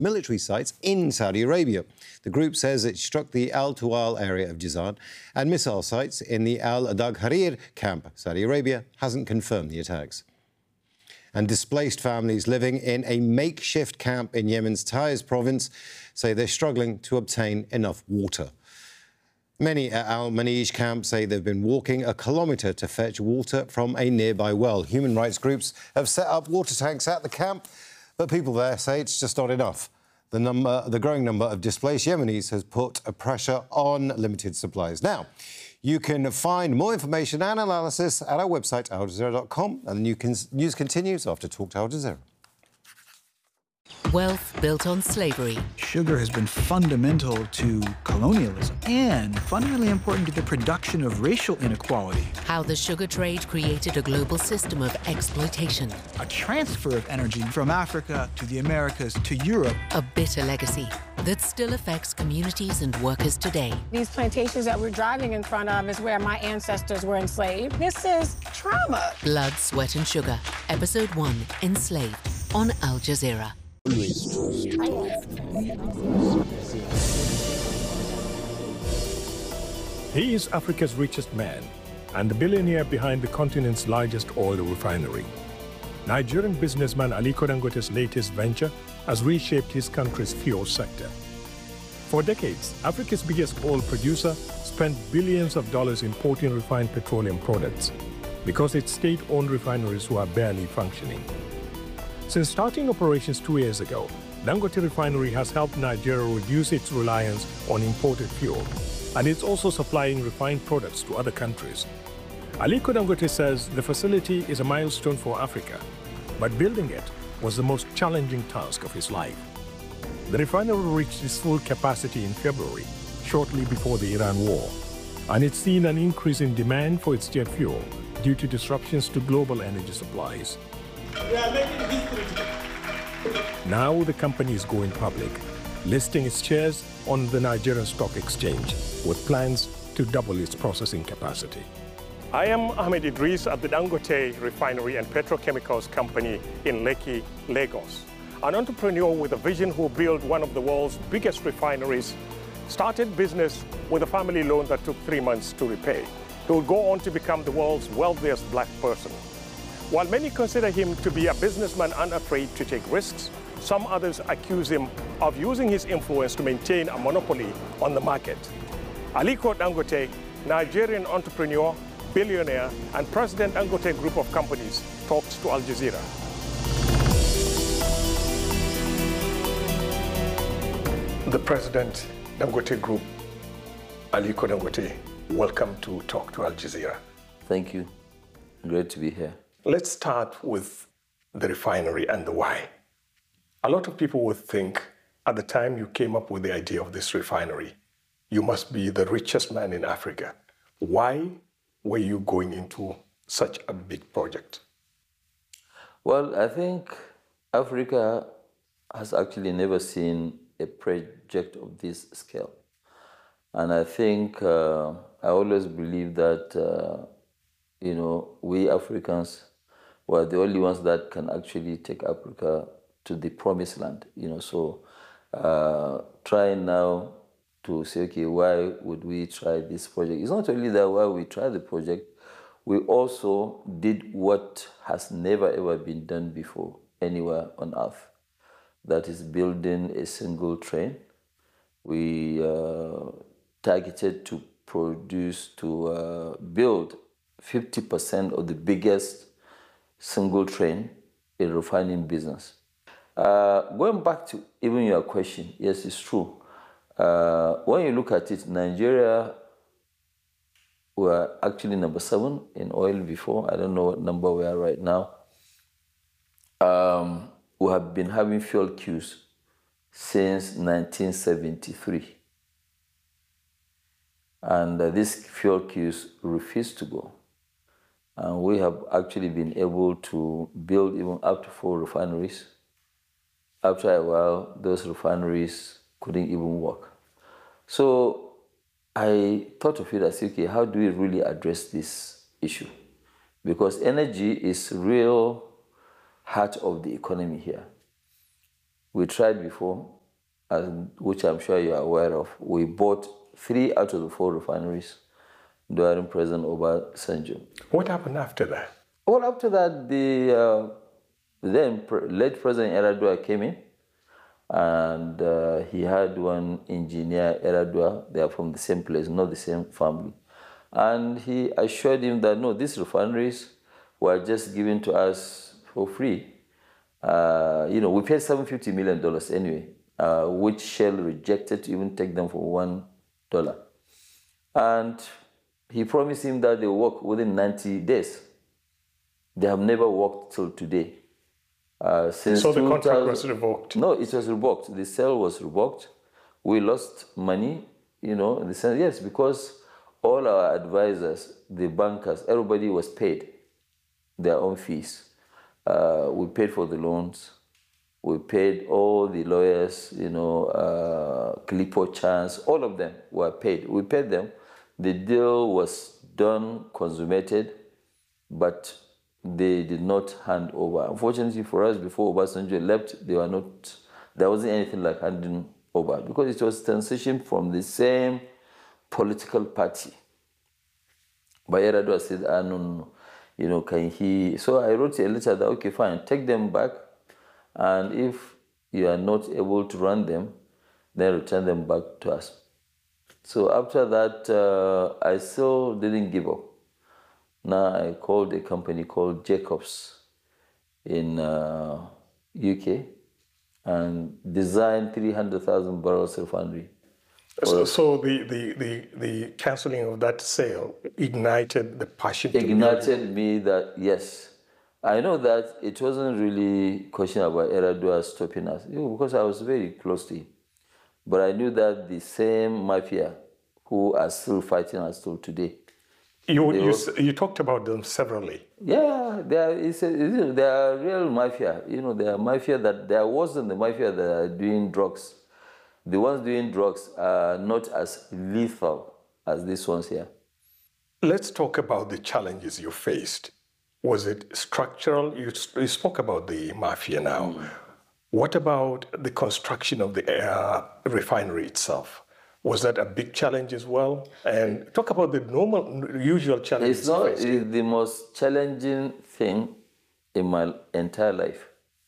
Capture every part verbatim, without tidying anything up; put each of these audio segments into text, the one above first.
military sites in Saudi Arabia. The group says it struck the Al Tuwal area of Jizan and missile sites in the Al Adag Harir camp. Saudi Arabia hasn't confirmed the attacks. And displaced families living in a makeshift camp in Yemen's Taiz province say they're struggling to obtain enough water. Many at Al Manij camp say they've been walking a kilometre to fetch water from a nearby well. Human rights groups have set up water tanks at the camp, but people there say it's just not enough. The, number, the growing number of displaced Yemenis has put a pressure on limited supplies. Now, you can find more information and analysis at our website, Al Jazeera dot com, and the news continues after Talk to Al Jazeera. Wealth built on slavery. Sugar has been fundamental to colonialism and fundamentally important to the production of racial inequality. How the sugar trade created a global system of exploitation. A transfer of energy from Africa to the Americas to Europe. A bitter legacy that still affects communities and workers today. These plantations that we're driving in front of is where my ancestors were enslaved. This is trauma. Blood, Sweat and Sugar. Episode one, Enslaved, on Al Jazeera. He is Africa's richest man and the billionaire behind the continent's largest oil refinery. Nigerian businessman Aliko Dangote's latest venture has reshaped his country's fuel sector. For decades, Africa's biggest oil producer spent billions of dollars importing refined petroleum products because its state-owned refineries were barely functioning. Since starting operations two years ago, Dangote Refinery has helped Nigeria reduce its reliance on imported fuel, and it's also supplying refined products to other countries. Aliko Dangote says the facility is a milestone for Africa, but building it was the most challenging task of his life. The refinery reached its full capacity in February, shortly before the Iran war, and it's seen an increase in demand for its jet fuel due to disruptions to global energy supplies. We are making history today. Now the company is going public, listing its shares on the Nigerian Stock Exchange with plans to double its processing capacity. I am Ahmed Idris at the Dangote Refinery and Petrochemicals Company in Lekki, Lagos. An entrepreneur with a vision who built one of the world's biggest refineries, started business with a family loan that took three months to repay. He will go on to become the world's wealthiest black person. While many consider him to be a businessman unafraid to take risks, some others accuse him of using his influence to maintain a monopoly on the market. Aliko Dangote, Nigerian entrepreneur, billionaire, and President Dangote Group of Companies, talks to Al Jazeera. The President Dangote Group, Aliko Dangote, welcome to Talk to Al Jazeera. Thank you. Great to be here. Let's start with the refinery and the why. A lot of people would think at the time you came up with the idea of this refinery, you must be the richest man in Africa. Why were you going into such a big project? Well, I think Africa has actually never seen a project of this scale. And I think uh, I always believe that, uh, you know, we Africans were the only ones that can actually take Africa to the promised land, you know. So uh, trying now to say, okay, why would we try this project? It's not only that why we tried the project, we also did what has never ever been done before anywhere on earth. That is building a single train. We uh, targeted to produce, to uh, build fifty percent of the biggest single train in refining business. Uh, going back to even your question, yes, it's true. Uh, when you look at it, Nigeria were actually number seven in oil before. I don't know what number we are right now. Um, we have been having fuel queues since nineteen seventy-three. And uh, these fuel queues refuse to go. And we have actually been able to build even up to four refineries. After a while, those refineries couldn't even work. So I thought of it as, okay, how do we really address this issue? Because energy is real heart of the economy here. We tried before, and which I'm sure you're aware of. We bought three out of the four refineries during President Obasanjo. What happened after that? Well, after that, the uh, then late President Yar'Adua came in, and uh, he had one engineer, Yar'Adua. They are from the same place, not the same family. And he assured him that, no, these refineries were just given to us for free. Uh, you know, we paid seven hundred fifty million dollars anyway, uh, which Shell rejected to even take them for one dollar. And he promised him that they will work within ninety days. They have never worked till today. Uh, since so the contract was revoked? No, it was revoked. The sale was revoked. We lost money, you know, in the sense, yes, because all our advisors, the bankers, everybody was paid their own fees. Uh, we paid for the loans. We paid all the lawyers, you know, uh, Clipo Chance, all of them were paid. We paid them. The deal was done, consummated, but they did not hand over. Unfortunately for us, before Obasanjo left, they were not, there wasn't anything like handing over because it was transition from the same political party. But Yar'Adua said, ah, no, no, no. You know, can he? So I wrote a letter that, okay, fine, take them back. And if you are not able to run them, then return them back to us. So after that, uh, I still didn't give up. Now I called a company called Jacobs in uh, U K and designed three hundred thousand barrels refinery. So, so the, the, the, the cancelling of that sale ignited the passion. Ignited me that, yes. I know that it wasn't really a question about Yar'Adua stopping us, you know, because I was very close to him. But I knew that the same mafia who are still fighting us till today. You, you, was, you talked about them severally. Yeah, they are, it's a, they are real mafia. You know, they are mafia that, there wasn't the mafia that are doing drugs. The ones doing drugs are not as lethal as these ones here. Let's talk about the challenges you faced. Was it structural? You, you spoke about the mafia now. Mm. What about the construction of the uh, refinery itself? Was that a big challenge as well? And talk about the normal, usual challenges. It's not it's the most challenging thing in my entire life.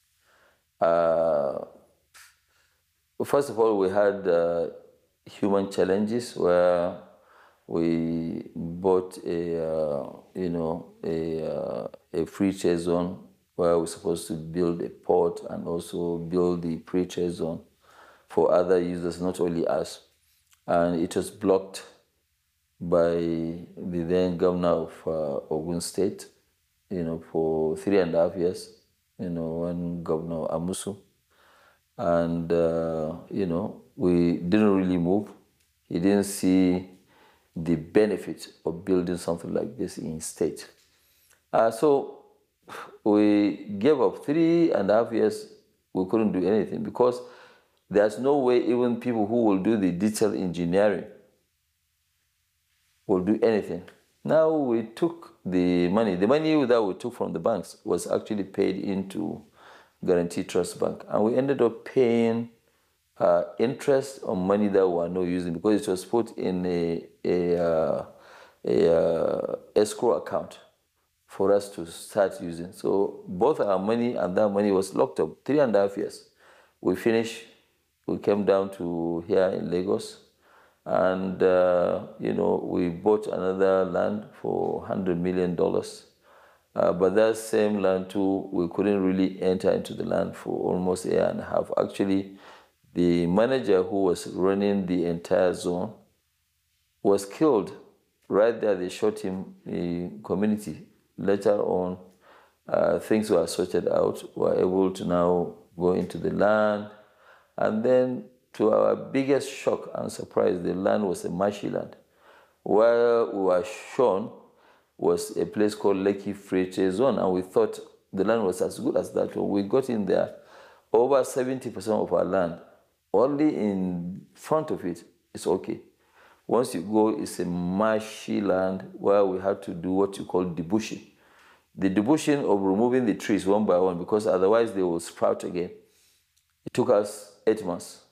Uh, First of all, we had uh, human challenges where we bought a, uh, you know, a, uh, a free trade zone where we're supposed to build a port and also build the free trade zone for other users, not only us. And it was blocked by the then governor of uh, Ogun State, you know, for three and a half years, you know, when Governor Amusu. And, uh, you know, we didn't really move. He didn't see the benefit of building something like this in state. Uh, so we gave up three and a half years. We couldn't do anything because there's no way even people who will do the detailed engineering will do anything. Now we took the money. The money that we took from the banks was actually paid into Guarantee Trust Bank. And we ended up paying uh, interest on money that we were not using because it was put in a, a, uh, a uh, escrow account for us to start using. So both our money and that money was locked up three and a half years. We finished, we came down to here in Lagos and, uh, you know, we bought another land for one hundred million dollars. Uh, but that same land too, we couldn't really enter into the land for almost a year and a half. Actually, the manager who was running the entire zone was killed. Right there, they shot him in the community. Later on, uh, things were sorted out. We were able to now go into the land. And then, to our biggest shock and surprise, the land was a marshy land. Where we were shown was a place called Lekki Free Trade Zone, and we thought the land was as good as that. When we got in there, over seventy percent of our land, only in front of it is okay. Once you go, it's a marshy land where we had to do what you call debushing. The debushing of removing the trees one by one, because otherwise they will sprout again. It took us eight months